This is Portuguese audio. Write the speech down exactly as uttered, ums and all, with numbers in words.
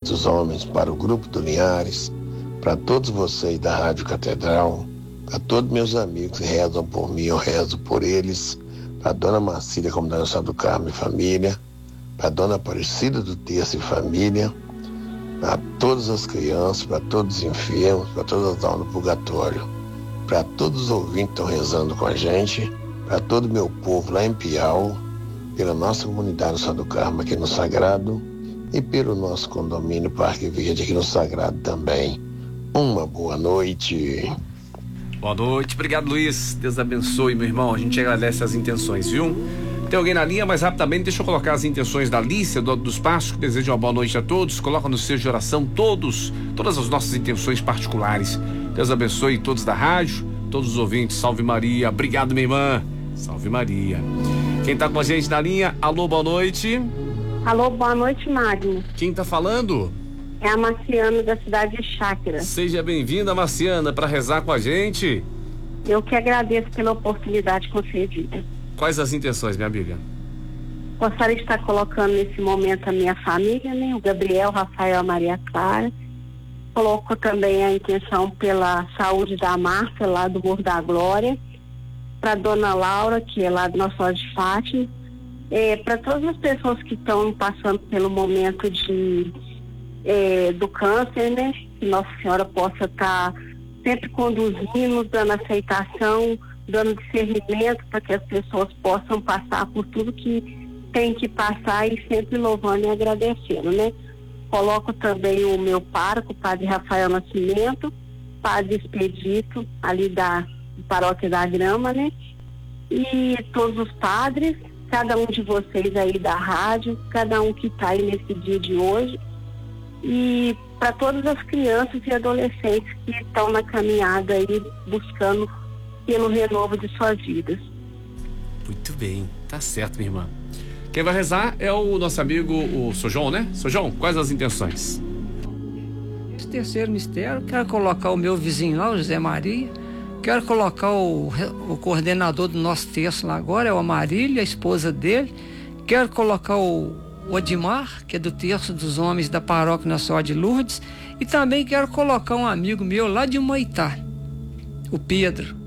dos Homens, para o Grupo do Linhares, para todos vocês da Rádio Catedral, para todos meus amigos que rezam por mim, eu rezo por eles, para a Dona Marcília, Comunidade do Carmo e família, para a Dona Aparecida do Terço e família, para todas as crianças, para todos os enfermos, para todas as almas do purgatório, para todos os ouvintes que estão rezando com a gente, para todo o meu povo lá em Piau, pela nossa comunidade do Sá do Carmo aqui no Sagrado e pelo nosso condomínio Parque Verde aqui no Sagrado também. Uma boa noite. Boa noite, obrigado, Luiz. Deus abençoe, meu irmão. A gente agradece as intenções, viu? Tem alguém na linha, mas rapidamente deixa eu colocar as intenções da Alicia, do, dos Passos, que deseja uma boa noite a todos. Coloca no seu de oração todos, todas as nossas intenções particulares. Deus abençoe todos da rádio, todos os ouvintes. Salve Maria. Obrigado, minha irmã. Salve Maria. Quem tá com a gente na linha? Alô, boa noite. Alô, boa noite, Magno. Quem tá falando? É a Marciana, da cidade de Chácara. Seja bem-vinda, Marciana, para rezar com a gente. Eu que agradeço pela oportunidade concedida. Quais as intenções, minha amiga? Gostaria de estar colocando nesse momento a minha família, né? O Gabriel, o Rafael, a Maria Clara. Coloco também a intenção pela saúde da Marta, lá do Morro da Glória. Para Dona Laura, que é lá do Nossa Senhora de Fátima. É, para todas as pessoas que estão passando pelo momento de... É, do câncer, né? Que Nossa Senhora possa estar tá sempre conduzindo, dando aceitação, dando discernimento para que as pessoas possam passar por tudo que tem que passar e sempre louvando e agradecendo, né? Coloco também o meu pároco, o Padre Rafael Nascimento, Padre Expedito, ali da Paróquia da Grama, né? E todos os padres, cada um de vocês aí da rádio, cada um que está aí nesse dia de hoje. E para todas as crianças e adolescentes que estão na caminhada aí buscando pelo renovo de suas vidas. Muito bem, tá certo, minha irmã. Quem vai rezar é o nosso amigo, o Sr. João, né? Sr. João, quais as intenções? Esse terceiro mistério, quero colocar o meu vizinho lá, o José Maria, quero colocar o, o coordenador do nosso terço lá agora, é o Amarílio, a esposa dele, quero colocar o o Odimar, que é do Terço dos Homens da Paróquia Nossa Senhora de Lourdes, e também quero colocar um amigo meu lá de Humaitá, o Pedro.